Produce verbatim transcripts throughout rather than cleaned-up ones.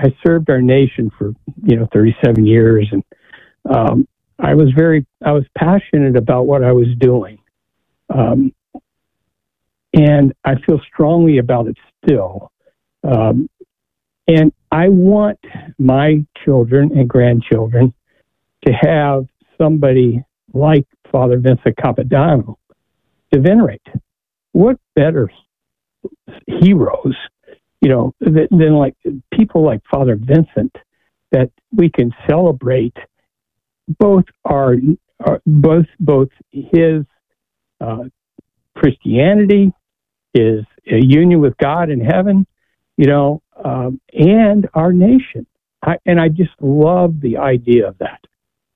I served our nation for, you know, thirty-seven years, and um, I was very, I was passionate about what I was doing. Um, and I feel strongly about it still. Um, and I want my children and grandchildren to have somebody like Father Vincent Capodanno to venerate. What better heroes, you know, than, than like people like Father Vincent, that we can celebrate both our, our both both his uh, Christianity, his uh, union with God in heaven, you know, um, and our nation. I, and I just love the idea of that.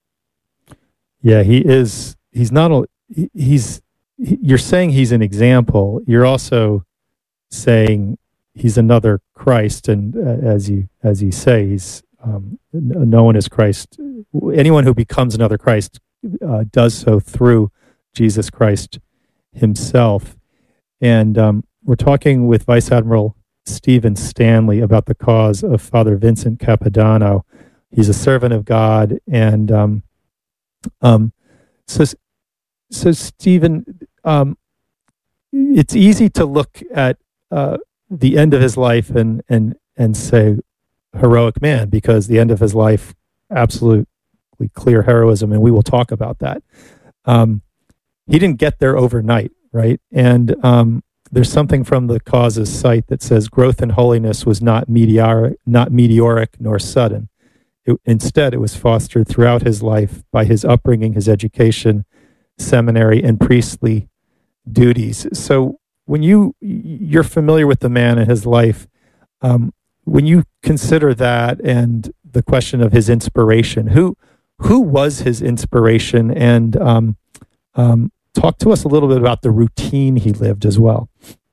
Yeah, he is. He's not a. He's. You're saying he's an example. You're also saying he's another Christ, and uh, as you as you say, he's um, known as Christ. Anyone who becomes another Christ uh, does so through Jesus Christ himself. And um, we're talking with Vice Admiral Stephen Stanley about the cause of Father Vincent Capodanno. He's a servant of God, and um, um, so so Stephen, um, it's easy to look at uh, the end of his life and and and say heroic man, because the end of his life, absolutely clear heroism, and we will talk about that. Um, he didn't get there overnight, right? And um, there's something from the Causes site that says growth in holiness was not meteoric, not meteoric nor sudden. It, instead, it was fostered throughout his life by his upbringing, his education, seminary, and priestly duties. So when you, you're familiar with the man and his life, um, when you consider that and the question of his inspiration, who who was his inspiration? And um, um, talk to us a little bit about the routine he lived as well.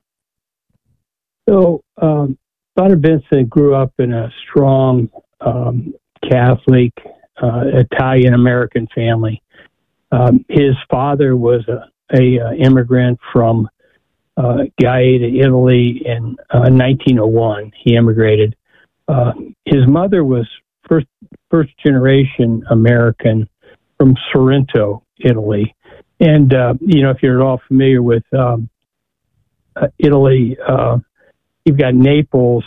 So um, Father Vincent grew up in a strong um, Catholic, uh, Italian-American family. Um, his father was a, a, a immigrant from uh, Gaeta, Italy in uh, nineteen oh one. He immigrated. Uh, his mother was first first generation American from Sorrento, Italy. And, uh, you know, if you're at all familiar with um, uh, Italy, uh, you've got Naples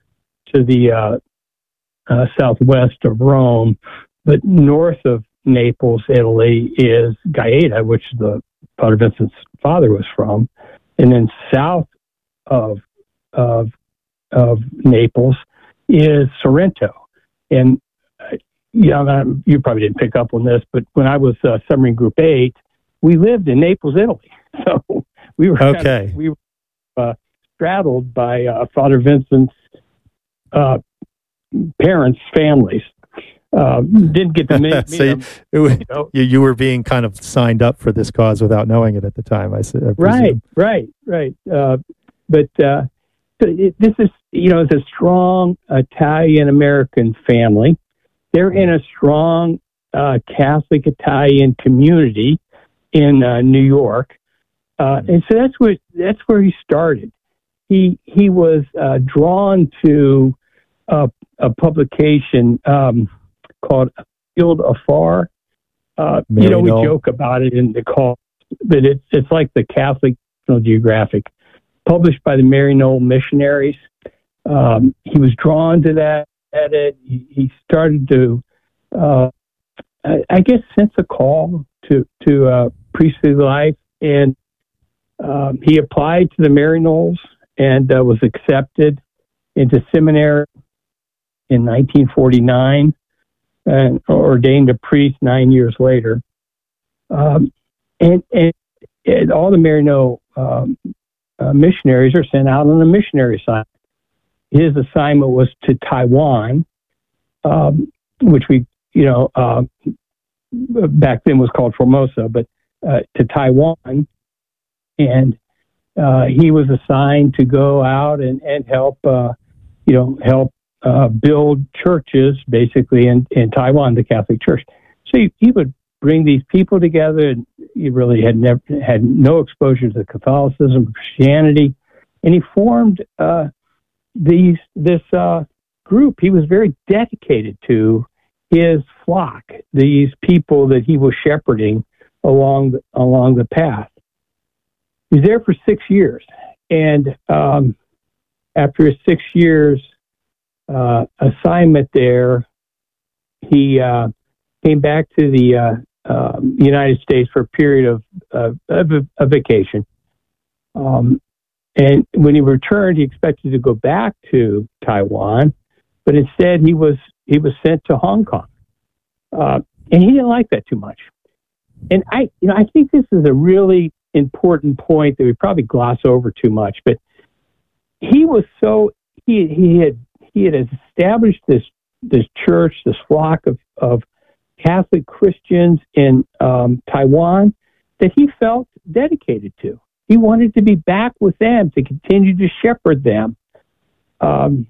to the uh, uh, southwest of Rome, but north of Naples, Italy, is Gaeta, which the Father Vincent's father was from. And then south of of, of Naples is Sorrento. And, uh, you know, you probably didn't pick up on this, but when I was uh, submarine group eight, we lived in Naples, Italy. So we were okay. Kind of, we were uh, straddled by uh, Father Vincent's uh, parents' families. Uh, didn't get to meet, meet so them. You, You, know. you, you were being kind of signed up for this cause without knowing it at the time, I, I presume. Right, right, right. Uh, but uh, it, this is, you know, it's a strong Italian-American family. They're in a strong uh, Catholic-Italian community in uh, New York. Uh, and so that's what that's where he started. He he was uh, drawn to a, a publication um, called Field Afar. Uh, you know, we joke about it in the call, but it's it's like the Catholic National Geographic, published by the Maryknoll missionaries. Um, he was drawn to that edit. He, he started to, uh, I, I guess, sense a call to to uh, priestly life, and um, he applied to the Maryknolls and uh, was accepted into seminary in nineteen forty-nine and ordained a priest nine years later. Um, and, and, and all the Maryknoll um, uh, missionaries are sent out on a missionary assignment. His assignment was to Taiwan, um, which we, you know, uh, back then was called Formosa, but uh, to Taiwan. And uh, he was assigned to go out and, and help, uh, you know, help uh, build churches, basically, in, in Taiwan, the Catholic Church. So he, he would bring these people together, and he really had never had no exposure to Catholicism, Christianity, and he formed uh, these this uh, group, he was very dedicated to his flock, these people that he was shepherding along the, along the path. He was there for six years, and um, after his six years uh, assignment there, he uh, came back to the uh, uh, United States for a period of, uh, of a vacation. Um, and when he returned, he expected to go back to Taiwan, but instead he was he was sent to Hong Kong, uh, and he didn't like that too much. And I, you know, I think this is a really important point that we probably gloss over too much. But he was so he he had he had established this this church, this flock of of Catholic Christians in um, Taiwan that he felt dedicated to. He wanted to be back with them to continue to shepherd them. Um,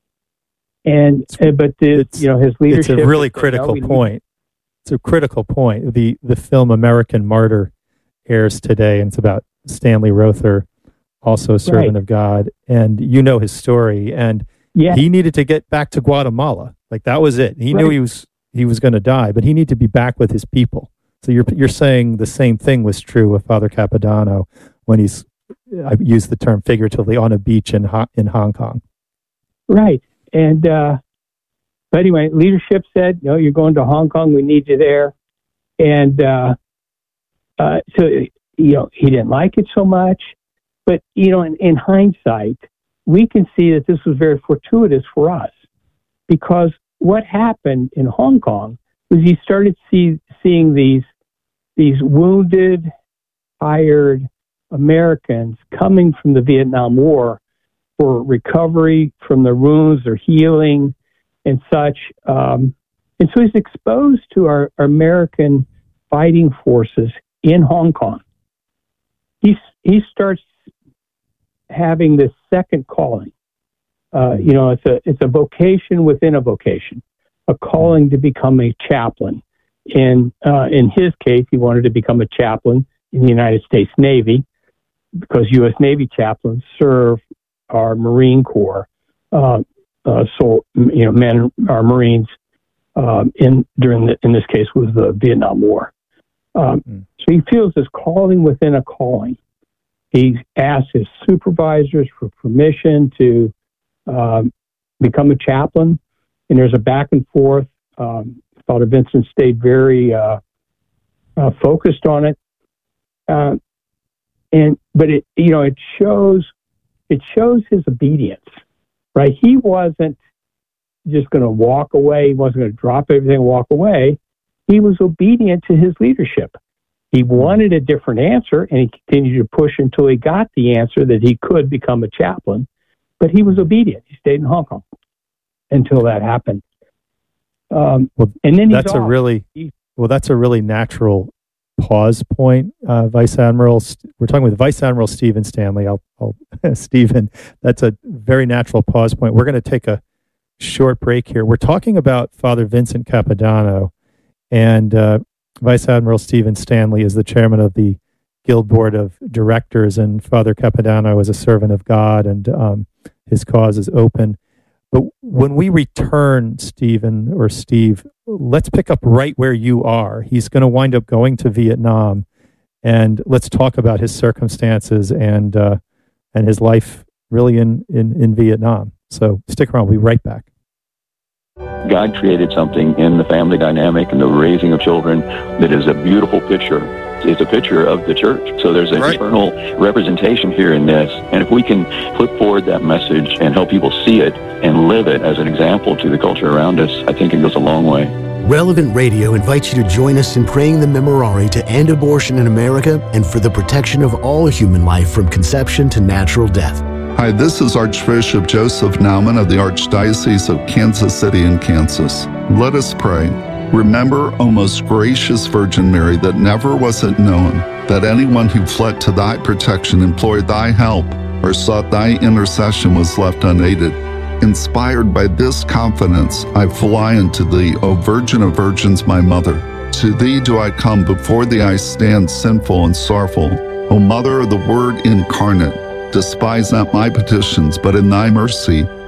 and uh, but the, it's, you know his leadership. It's a really critical you know, point. It's a critical point. The the film American Martyr airs today, and it's about Stanley Rother, also a servant right. of God, and you know his story. And yeah. he needed to get back to Guatemala. Like that was it. He right. knew he was he was going to die, but he needed to be back with his people. So you're you're saying the same thing was true of Father Capodanno when he's, I use the term figuratively, on a beach in in Hong Kong. Right. And, uh, but anyway, leadership said, no, you're going to Hong Kong. We need you there. And, uh, uh, so, you know, he didn't like it so much, but, you know, in, in hindsight, we can see that this was very fortuitous for us, because what happened in Hong Kong was he started see, seeing these, these wounded, tired Americans coming from the Vietnam War for recovery from their wounds or healing and such. Um, and so he's exposed to our, our American fighting forces in Hong Kong. He, he starts having this second calling. Uh, you know, it's a, it's a vocation within a vocation, a calling to become a chaplain. And uh, in his case, he wanted to become a chaplain in the United States Navy, because U S Navy chaplains serve our Marine Corps, uh, uh, so you know, men, our Marines, um, in during the, in this case was the Vietnam War. Um, mm. So he feels this calling within a calling. He asks his supervisors for permission to um, become a chaplain, and there's a back and forth. Um, Father Vincent stayed very uh, uh, focused on it. Uh, And, but it, you know, it shows, it shows his obedience, right? He wasn't just going to walk away. He wasn't going to drop everything and walk away. He was obedient to his leadership. He wanted a different answer, and he continued to push until he got the answer that he could become a chaplain. But he was obedient. He stayed in Hong Kong until that happened. Um, well, and then that's off. a really, well, that's a really natural pause point, uh, Vice Admiral. We're talking with Vice Admiral Stephen Stanley. I'll, I'll Stephen, that's a very natural pause point. We're going to take a short break here. We're talking about Father Vincent Capodanno, and uh, Vice Admiral Stephen Stanley is the chairman of the Guild Board of Directors, and Father Capodanno is a servant of God, and um, his cause is open. But when we return, Stephen or Steve, let's pick up right where you are. He's going to wind up going to Vietnam, and let's talk about his circumstances and uh, and his life really in, in, in Vietnam. So stick around. We'll be right back. God created something in the family dynamic and the raising of children that is a beautiful picture. It's a picture of the church. So there's an right. eternal representation here in this. And if we can put forward that message and help people see it and live it as an example to the culture around us, I think it goes a long way. Relevant Radio invites you to join us in praying the Memorare to end abortion in America and for the protection of all human life from conception to natural death. Hi, this is Archbishop Joseph Naumann of the Archdiocese of Kansas City in Kansas. Let us pray. Remember, O most gracious Virgin Mary, that never was it known that anyone who fled to thy protection, implored thy help, or sought thy intercession was left unaided. Inspired by this confidence, I fly unto thee, O Virgin of Virgins, my Mother. To thee do I come, before thee I stand sinful and sorrowful. O Mother of the Word incarnate, despise not my petitions, but in thy mercy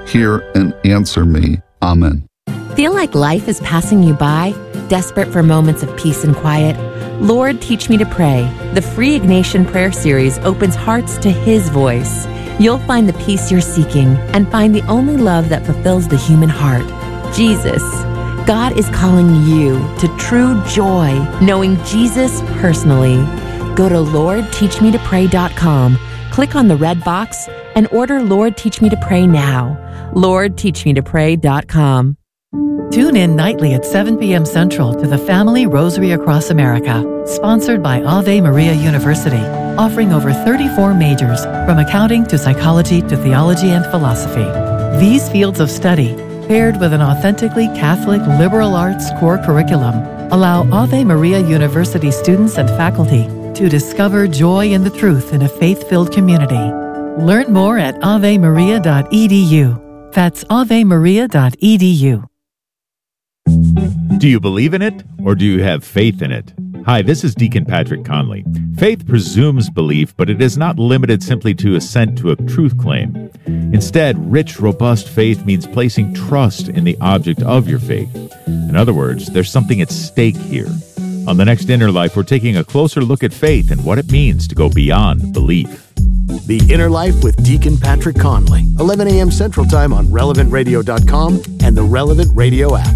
hear and answer me. Amen. Feel like life is passing you by? Desperate for moments of peace and quiet? Lord, Teach Me to Pray. The free Ignatian Prayer Series opens hearts to His voice. You'll find the peace you're seeking and find the only love that fulfills the human heart, Jesus. God is calling you to true joy, knowing Jesus personally. Go to lord teach me to pray dot com, click on the red box, and order Lord Teach Me to Pray now. lord teach me to pray dot com. Tune in nightly at seven p.m. Central to the Family Rosary Across America, sponsored by Ave Maria University, offering over thirty-four majors, from accounting to psychology to theology and philosophy. These fields of study, paired with an authentically Catholic liberal arts core curriculum, allow Ave Maria University students and faculty to discover joy in the truth in a faith-filled community. Learn more at ave maria dot e d u. That's ave maria dot e d u. Do you believe in it, or do you have faith in it? Hi, this is Deacon Patrick Conley. Faith presumes belief, but it is not limited simply to assent to a truth claim. Instead, rich, robust faith means placing trust in the object of your faith. In other words, there's something at stake here. On the next Inner Life, we're taking a closer look at faith and what it means to go beyond belief. The Inner Life with Deacon Patrick Conley, eleven a.m. Central Time on relevant radio dot com and the Relevant Radio app.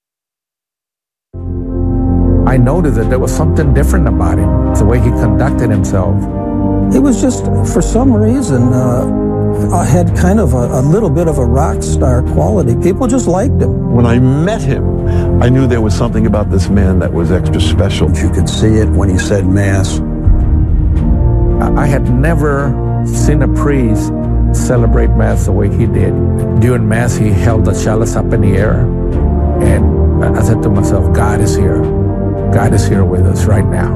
I noticed that there was something different about him. It's the way he conducted himself. It was just, for some reason, uh, I had kind of a, a little bit of a rock star quality. People just liked him. When I met him, I knew there was something about this man that was extra special. You could see it when he said Mass. I had never seen a priest celebrate Mass the way he did. During Mass, he held the chalice up in the air. And I said to myself, God is here. God is here with us right now.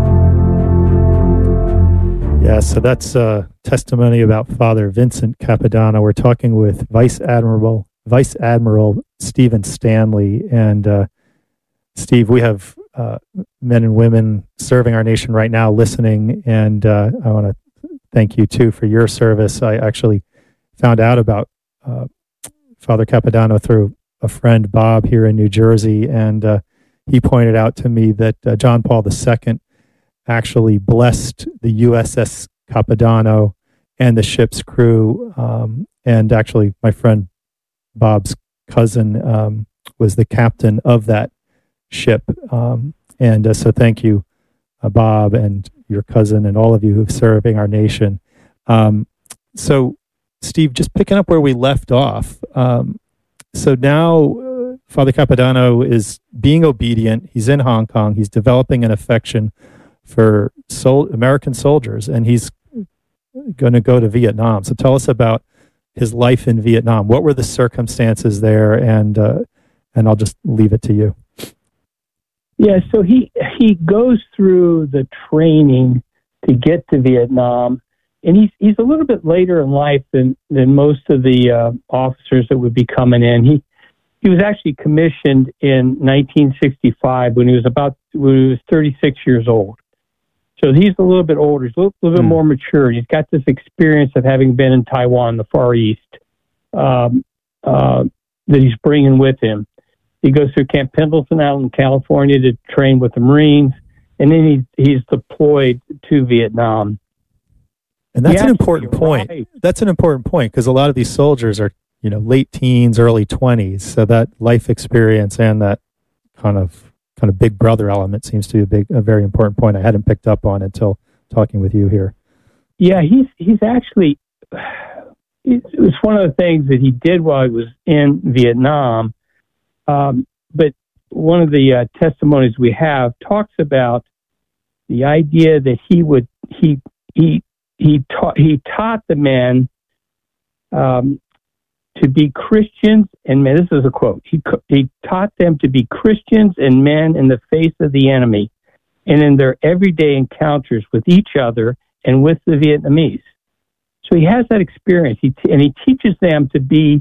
Yeah, so that's a testimony about Father Vincent Capodanno. We're talking with Vice Admiral Vice Admiral Stephen Stanley. And uh, Steve, we have uh, men and women serving our nation right now listening, and uh, I want to thank you, too, for your service. I actually found out about uh, Father Capodanno through a friend, Bob, here in New Jersey, and uh, he pointed out to me that uh, John Paul the Second actually blessed the U S S Capodanno and the ship's crew. Um, and actually, my friend Bob's cousin um, was the captain of that ship. Um, and uh, so thank you, uh, Bob, and your cousin, and all of you who've serving our nation. Um, so, Steve, just picking up where we left off. Um, so now... Father Capodanno is being obedient. He's in Hong Kong. He's developing an affection for sol- American soldiers, and he's going to go to Vietnam. So tell us about his life in Vietnam. What were the circumstances there? And uh, and I'll just leave it to you. Yeah, so he he goes through the training to get to Vietnam, and he's he's a little bit later in life than than most of the uh, officers that would be coming in. He He was actually commissioned in nineteen sixty-five when he was about when he was thirty-six years old. So he's a little bit older. He's a little, little mm. bit more mature. He's got this experience of having been in Taiwan, the Far East, um, uh, that he's bringing with him. He goes through Camp Pendleton out in California to train with the Marines, and then he, he's deployed to Vietnam. And that's an important point. Right. That's an important point because a lot of these soldiers are, you know, late teens, early twenties. So that life experience and that kind of kind of big brother element seems to be a big, a very important point I hadn't picked up on until talking with you here. Yeah, he's he's actually, it was one of the things that he did while he was in Vietnam. Um, but one of the uh, testimonies we have talks about the idea that he would he he he taught he taught the men. Um, to be Christians and men. This is a quote. He he taught them to be Christians and men in the face of the enemy and in their everyday encounters with each other and with the Vietnamese. So he has that experience, he t- and he teaches them to be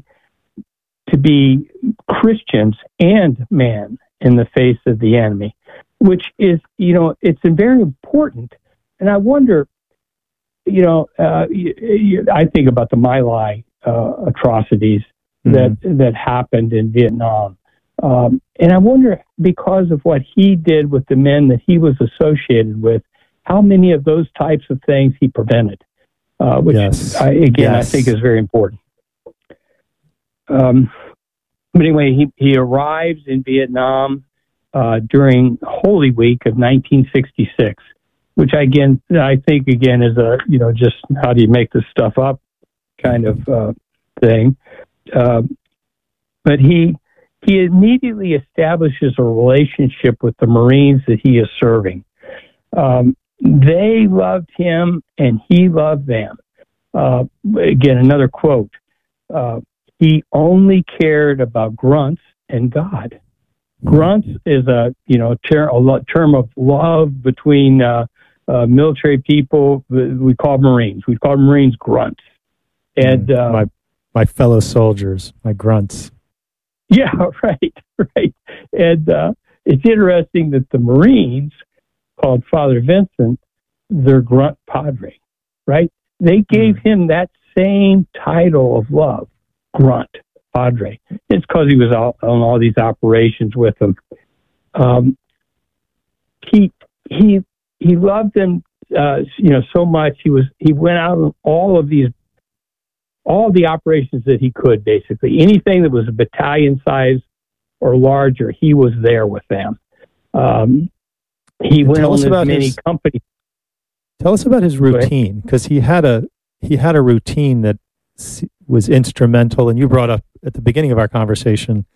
to be Christians and men in the face of the enemy, which is, you know, it's very important. And I wonder, you know, uh, you, you, I think about the My Lai Uh, atrocities that that happened in Vietnam. Um, and I wonder, because of what he did with the men that he was associated with, how many of those types of things he prevented, uh, which, yes. I, again, yes. I think is very important. Um, but anyway, he, he arrives in Vietnam uh, during Holy Week of nineteen sixty-six, which, again, I think, again, is a, you know, just how do you make this stuff up kind of uh, thing. Uh, but he he immediately establishes a relationship with the Marines that he is serving. Um, they loved him, and he loved them. Uh, again, another quote. Uh, he only cared about grunts and God. Grunts is a you know ter- a term of love between uh, uh, military people. We call Marines. We call Marines grunts. And uh, my my fellow soldiers, my grunts. Yeah, right, right. And uh, it's interesting that the Marines called Father Vincent their grunt padre, right? They gave him that same title of love, grunt padre. It's because he was all, on all these operations with them. Um, he he he loved them, uh, you know, so much. He was he went out on all of these. all the operations that he could, basically. Anything that was a battalion size or larger, he was there with them. Um, he and went on as many his, companies. Tell us about his routine, because he had a he had a routine that was instrumental, and you brought up at the beginning of our conversation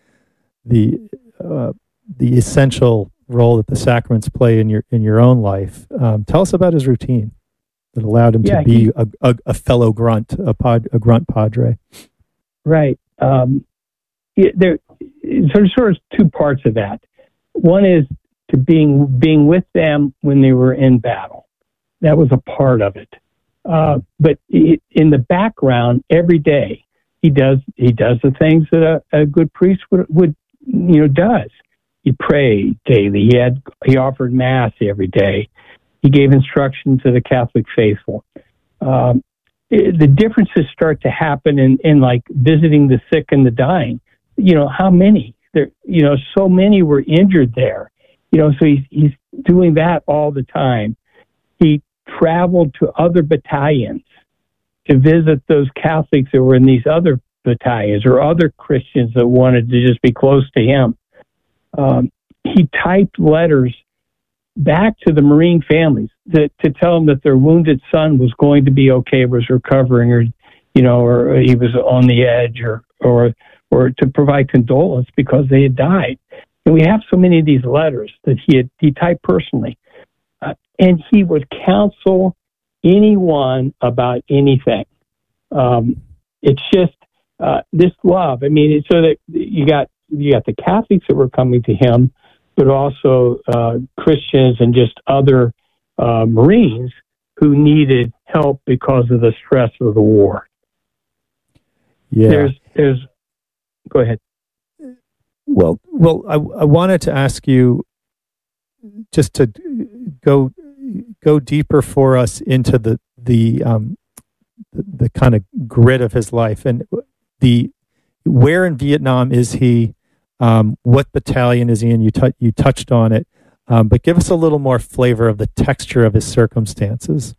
the uh, the essential role that the sacraments play in your in your own life. Um, tell us about his routine that allowed him yeah, to be he, a, a, a fellow grunt, a pod, a grunt padre. Right. Um, yeah, there, so there's sort of two parts of that. One is to being being with them when they were in battle. That was a part of it. Uh, but it, in the background, every day he does he does the things that a, a good priest would, would you know does. He prayed daily. He had he offered mass every day. He gave instruction to the Catholic faithful. Um, it, the differences start to happen in, in like visiting the sick and the dying. You know, how many? There, you know, so many were injured there. You know, so he's, he's doing that all the time. He traveled to other battalions to visit those Catholics that were in these other battalions or other Christians that wanted to just be close to him. Um, he typed letters back to the Marine families to, to tell them that their wounded son was going to be okay, was recovering, or, you know, or he was on the edge, or, or, or to provide condolence because they had died. And we have so many of these letters that he had, he typed personally. Uh, and he would counsel anyone about anything. Um, it's just, uh, this love. I mean, it's so that you got, you got the Catholics that were coming to him, but also uh, Christians and just other uh, Marines who needed help because of the stress of the war. Yeah. There's, there's. Go ahead. Well, well, I, I wanted to ask you just to go go deeper for us into the the um, the, the kind of grit of his life, and the where in Vietnam is he? Um, what battalion is he in? You, t- you touched on it, um, but give us a little more flavor of the texture of his circumstances.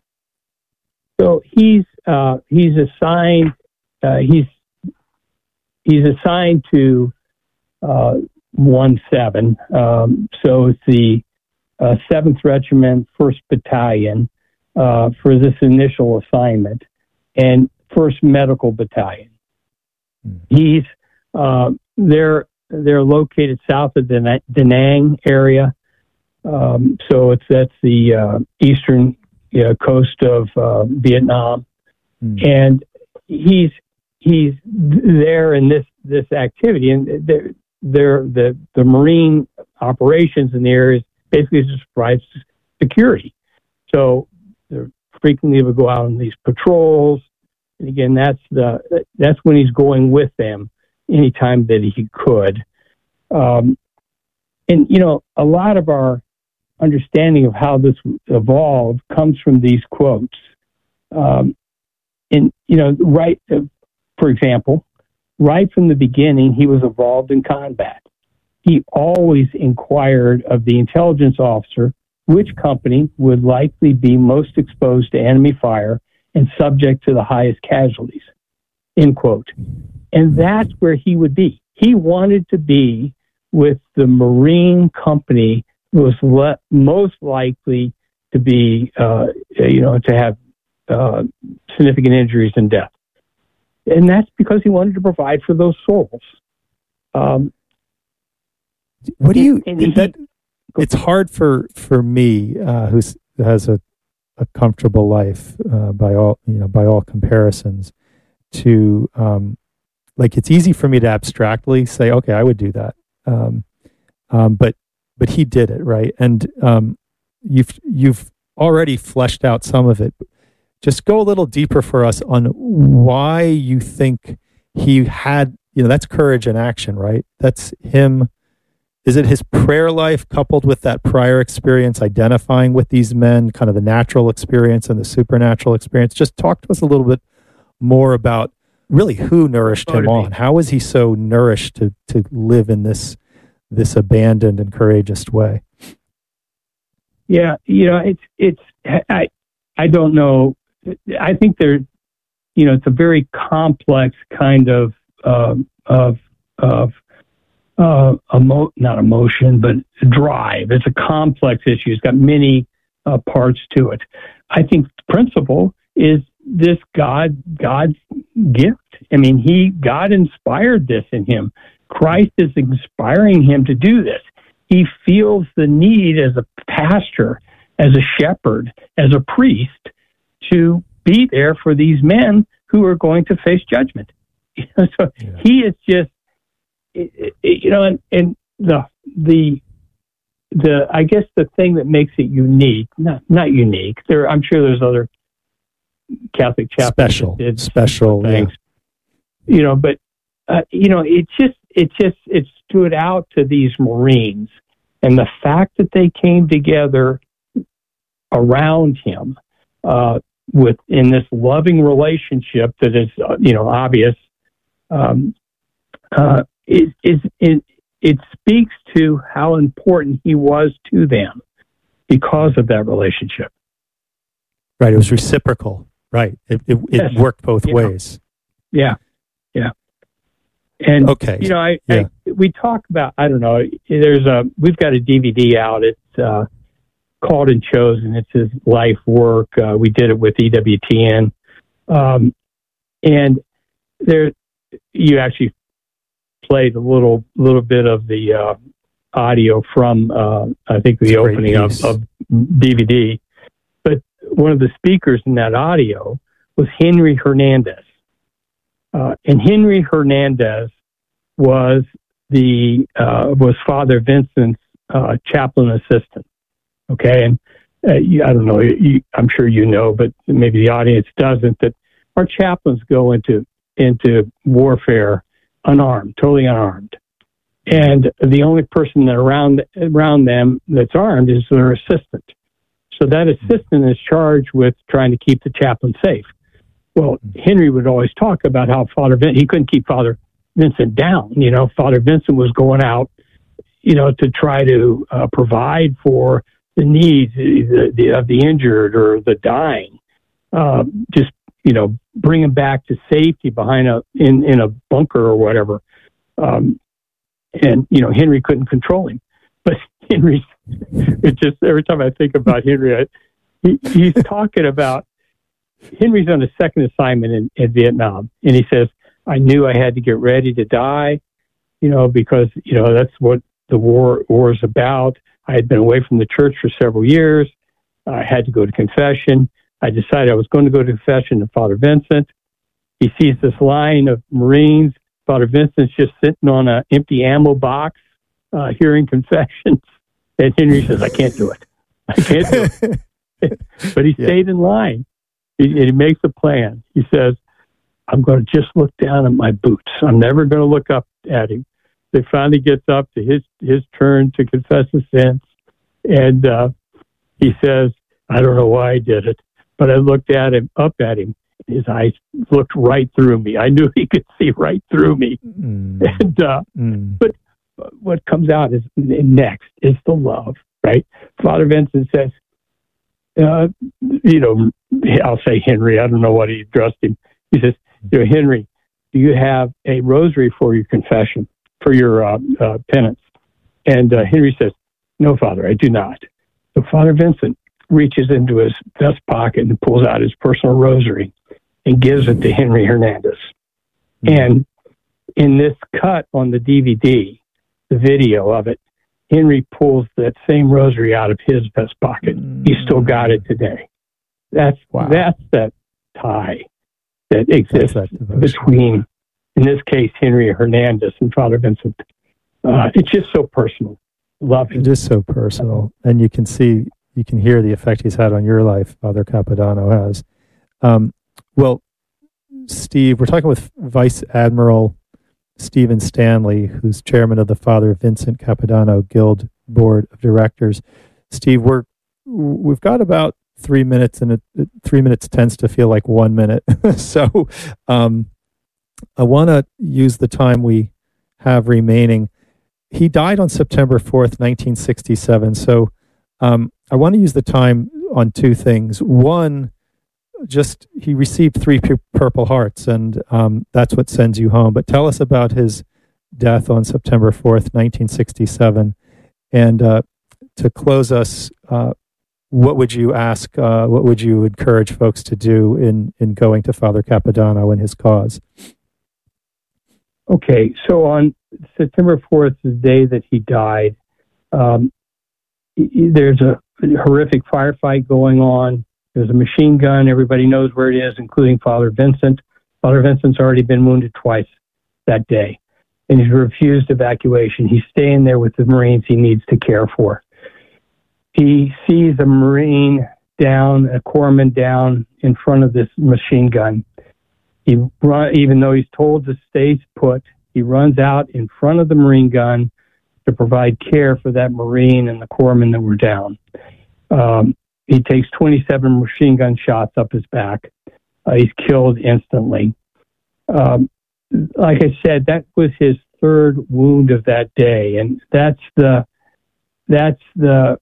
So he's uh, he's assigned uh, he's he's assigned to uh, one seven. Um, so it's the uh, seventh Regiment, first Battalion uh, for this initial assignment, and first Medical Battalion. Hmm. He's uh, They're they're located south of the Da Nang area, um, so it's that's the uh, eastern you know, coast of uh, Vietnam, mm. and he's he's there in this this activity, and they're, they're the the Marine operations in the area basically just provides security. So they're frequently would go out on these patrols, and again, that's the that's when he's going with them anytime that he could. Um, and, you know, a lot of our understanding of how this evolved comes from these quotes. Um, and, you know, right, uh, for example, right from the beginning, he was involved in combat. He always inquired of the intelligence officer which company would likely be most exposed to enemy fire and subject to the highest casualties, end quote. And that's where he would be. He wanted to be with the Marine company that was le- most likely to be, uh, you know, to have uh, significant injuries and death. And that's because he wanted to provide for those souls. Um, what do you, and, and that, he, it's hard for, for me, uh, who has a, a comfortable life, uh, by all, you know, by all comparisons, to, um, like, it's easy for me to abstractly say, okay, I would do that. Um, um, but, but he did it, right? And, um, you've, you've already fleshed out some of it. Just go a little deeper for us on why you think he had, you know, that's courage in action, right? That's him. Is it his prayer life coupled with that prior experience, identifying with these men, kind of the natural experience and the supernatural experience? Just talk to us a little bit more about really who nourished him on. How was he so nourished to to live in this this abandoned and courageous way? Yeah, you know, it's it's I I don't know. I think there, you know, it's a very complex kind of um, of of uh, emo- not emotion, but drive. It's a complex issue. It's got many uh, parts to it. I think the principle is this God God's gift. I mean, he God inspired this in him. Christ is inspiring him to do this. He feels the need as a pastor, as a shepherd, as a priest, to be there for these men who are going to face judgment. So yeah. He is just, you know, and, and the the the I guess the thing that makes it unique, not not unique. There, I'm sure there's other Catholic chapels special, that did special things, yeah. you know, but uh, you know, it just it just it stood out to these Marines, and the fact that they came together around him. Uh, with in this loving relationship that is, uh, you know, obvious, um, uh, is, is it, it speaks to how important he was to them because of that relationship. Right. It was reciprocal. Right. It it, it yes. worked both you ways. Know. Yeah. Yeah. And, okay. you know, I, yeah. I, we talk about, I don't know, there's a, we've got a D V D out. It's, uh, Called and Chosen. It's his life work. Uh, we did it with E W T N. Um, and there, you actually played a little little bit of the uh, audio from, uh, I think, the opening of, of D V D. But one of the speakers in that audio was Henry Hernandez. Uh, and Henry Hernandez was the uh, was Father Vincent's uh, chaplain assistant. Okay, and uh, you, I don't know, you, I'm sure you know, but maybe the audience doesn't, that our chaplains go into into warfare unarmed, totally unarmed. And the only person that around around them that's armed is their assistant. So that assistant is charged with trying to keep the chaplain safe. Well, Henry would always talk about how Father Vincent, he couldn't keep Father Vincent down. You know, Father Vincent was going out, you know, to try to uh, provide for the needs the, the, of the injured or the dying, uh, just, you know, bring them back to safety behind a, in, in a bunker or whatever. Um, and, you know, Henry couldn't control him, but Henry, it just, every time I think about Henry, I, he, he's talking about, Henry's on a second assignment in, in Vietnam. And he says, I knew I had to get ready to die, you know, because, you know, that's what the war, war is about. I had been away from the church for several years. I had to go to confession. I decided I was going to go to confession to Father Vincent. He sees this line of Marines. Father Vincent's just sitting on an empty ammo box, uh, hearing confessions. And Henry says, I can't do it. I can't do it. But he yeah. stayed in line. He, he makes a plan. He says, I'm going to just look down at my boots. I'm never going to look up at him. It finally gets up to his, his turn to confess his sins. And uh, he says, I don't know why I did it, but I looked at him, up at him, His eyes looked right through me. I knew he could see right through me. Mm. And, uh, mm. But what comes out is next is the love, right? Father Vincent says, uh, you know, I'll say Henry. I don't know what he addressed him. He says, you know, Henry, do you have a rosary for your confession, for your uh, uh, penance? And uh, Henry says, no, Father, I do not. So Father Vincent reaches into his vest pocket and pulls out his personal rosary and gives it to Henry Hernandez. Mm-hmm. And in this cut on the D V D, the video of it, Henry pulls that same rosary out of his vest pocket. Mm-hmm. He's still got it today. That's wow. That's that tie that exists that between, in this case, Henry Hernandez and Father Vincent. Uh, it's just so personal. Love it. It is so personal, and you can see, you can hear the effect he's had on your life, Father Capodanno has. Um, well, Steve, we're talking with Vice Admiral Stephen Stanley, who's chairman of the Father Vincent Capodanno Guild Board of Directors. Steve, we're we've got about three minutes, and it, it, three minutes tends to feel like one minute. so, um, I want to use the time we have remaining. He died on September fourth, nineteen sixty-seven. So um, I want to use the time on two things. One, just he received three pu- Purple Hearts, and um, that's what sends you home. But tell us about his death on September fourth, nineteen sixty-seven. And uh, to close us, uh, what would you ask, uh, what would you encourage folks to do in, in going to Father Capodanno and his cause? Okay, so on September fourth, the day that he died, um, there's a horrific firefight going on. There's a machine gun. Everybody knows where it is, including Father Vincent. Father Vincent's already been wounded twice that day, and he's refused evacuation. He's staying there with the Marines he needs to care for. He sees a Marine down, a corpsman down in front of this machine gun. He run, even though he's told to stay put, he runs out in front of the Marine gun to provide care for that Marine and the corpsman that were down. Um, he takes twenty-seven machine gun shots up his back. Uh, he's killed instantly. Um, like I said, that was his third wound of that day, and that's the that's the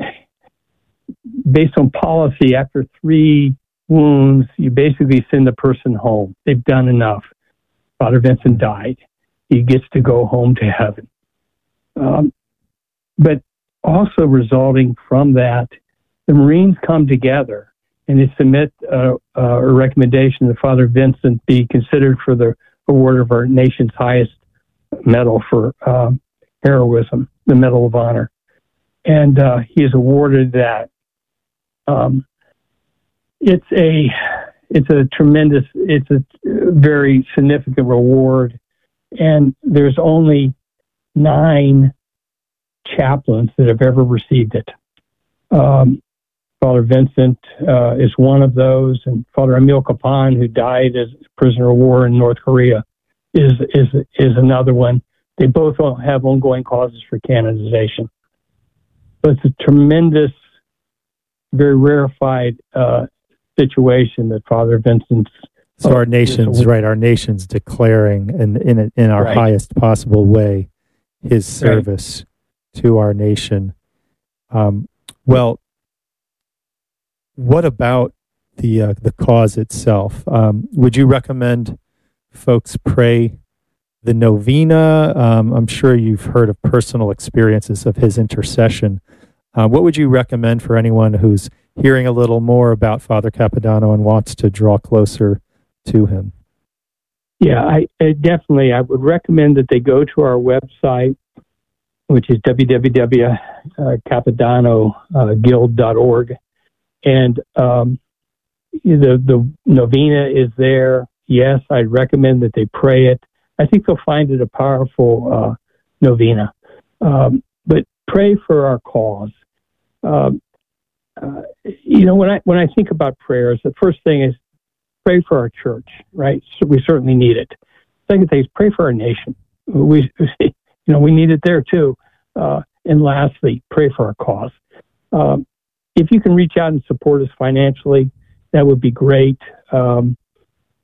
based on policy. After three wounds, you basically send the person home. They've done enough. Father Vincent died. He gets to go home to heaven. Um, but also resulting from that, the Marines come together and they submit a, a recommendation that Father Vincent be considered for the award of our nation's highest medal for um, heroism, the Medal of Honor. And uh, he is awarded that. Um, It's a, it's a tremendous, it's a very significant reward, and there's only nine chaplains that have ever received it. Um, Father Vincent uh, is one of those, and Father Emil Kapan, who died as a prisoner of war in North Korea, is is is another one. They both have ongoing causes for canonization. But it's a tremendous, very rarefied uh, situation that Father Vincent's. So our nation's right. Our nation's declaring in in in our right. highest possible way his service right. to our nation. Um, well, what about the uh, the cause itself? Um, would you recommend folks pray the novena? Um, I'm sure you've heard of personal experiences of his intercession. Uh, what would you recommend for anyone who's hearing a little more about Father Capodanno and wants to draw closer to him? Yeah, I, I definitely, I would recommend that they go to our website, which is w w w dot capodanno guild dot org. And um, the, the novena is there. Yes, I'd recommend that they pray it. I think they'll find it a powerful uh, novena. Um, but pray for our cause. Um, uh, you know, when I when I think about prayers, the first thing is pray for our church, right? So we certainly need it. Second thing is pray for our nation. We, you know, we need it there too. Uh, and lastly, pray for our cause. Um, if you can reach out and support us financially, that would be great. Um,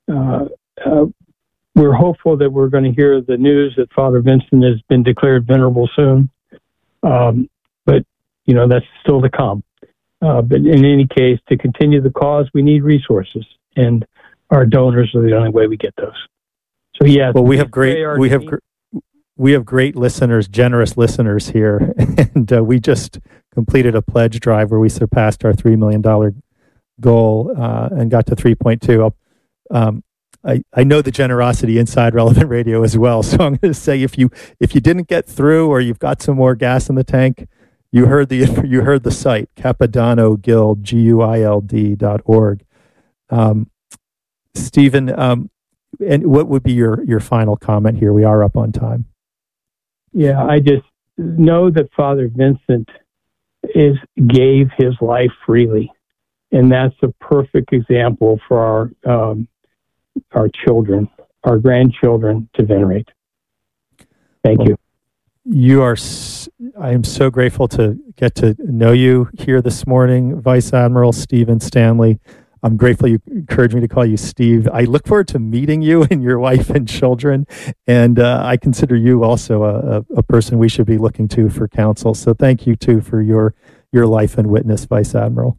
uh, uh, we're hopeful that we're going to hear the news that Father Vincent has been declared venerable soon. Um, but, you know, that's still to come. Uh, but in any case, to continue the cause, we need resources, and our donors are the only way we get those. So, yeah. Well, we have great, we have, gr- we have great listeners, generous listeners here. And uh, we just completed a pledge drive where we surpassed our three million dollars goal uh, and got to three point two. Um, I, I know the generosity inside Relevant Radio as well. So I'm going to say, if you if you didn't get through, or you've got some more gas in the tank, you heard the you heard the site, Capodanno Guild, G U I L D dot org. Um, Stephen, um, and what would be your, your final comment here? We are up on time. Yeah, I just know that Father Vincent is gave his life freely, and that's a perfect example for our um, our children, our grandchildren to venerate. Thank well, you. You are. I am so grateful to get to know you here this morning, Vice Admiral Stephen Stanley. I'm grateful you encouraged me to call you Steve. I look forward to meeting you and your wife and children, and uh, I consider you also a, a person we should be looking to for counsel. So thank you, too, for your your life and witness, Vice Admiral.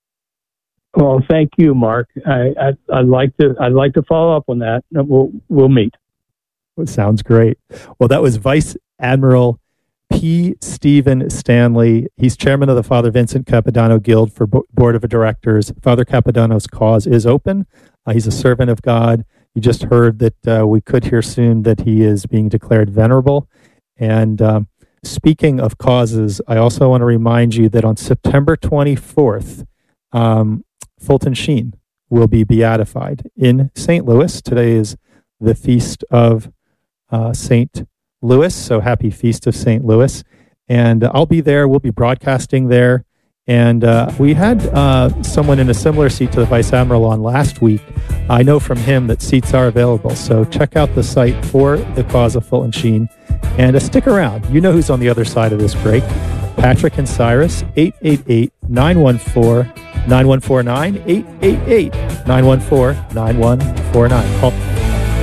Well, thank you, Mark. I, I, I'd like to I'd like to follow up on that. We'll we'll meet. Well, sounds great. Well, that was Vice Admiral P. Stephen Stanley. He's chairman of the Father Vincent Capodanno Guild for Bo- Board of Directors. Father Capodanno's cause is open. Uh, he's a servant of God. You just heard that uh, we could hear soon that he is being declared venerable. And um, speaking of causes, I also want to remind you that on September twenty-fourth, um, Fulton Sheen will be beatified in Saint Louis. Today is the feast of uh, Saint Louis, so happy feast of Saint Louis. And I'll be there. We'll be broadcasting there. And uh, we had uh, someone in a similar seat to the Vice Admiral on last week. I know from him that seats are available. So check out the site for the cause of Fulton Sheen. And uh, stick around. You know who's on the other side of this break. Patrick and Cyrus, eight eight eight, nine one four, nine one four nine, eight eight eight, nine one four, nine one four nine. Call